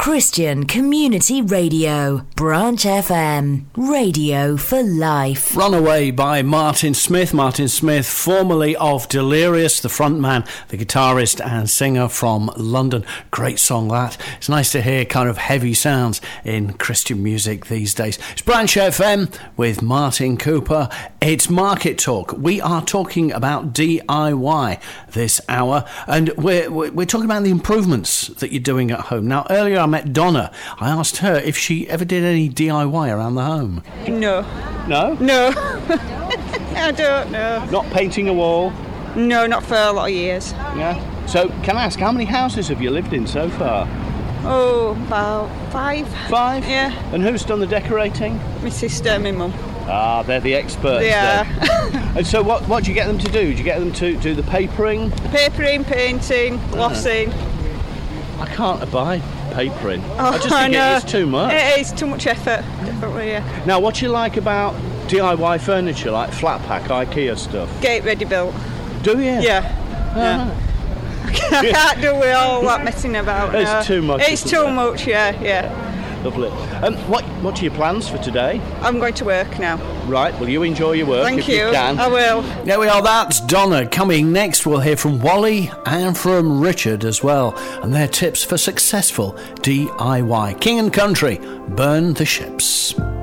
Christian Community Radio, Branch FM, radio for life. Runaway by Martin Smith. Martin Smith, formerly of Delirious, the frontman, the guitarist and singer from London. Great song that. It's nice to hear kind of heavy sounds in Christian music these days. It's Branch FM with Martin Cooper. It's Market Talk. We are talking about DIY this hour, and we're talking about the improvements that you're doing at home. Now, earlier I met Donna. I asked her if she ever did any DIY around the home. No. No? No. I don't know. Not painting a wall? No, not for a lot of years. Yeah. So, can I ask, how many houses have you lived in so far? Oh, about 5. 5? Yeah. And who's done the decorating? My sister and my mum. Ah, they're the experts. Yeah. And so what do you get them to do? Do you get them to do the papering? Papering, painting, glossing. I can't abide papering. Oh, I just think it's too much. It is too much effort, definitely, yeah. Now, what do you like about DIY furniture, like flat pack, IKEA stuff? Get it ready built. Do you? Yeah. I can't do with all that messing about. It's too much. It's too much, yeah. Lovely. What are your plans for today? I'm going to work now. Right, well, you enjoy your work. Thank if you can. I will. There we are, that's Donna. Coming next, we'll hear from Wally and from Richard as well, and their tips for successful DIY. King and Country, Burn the Ships.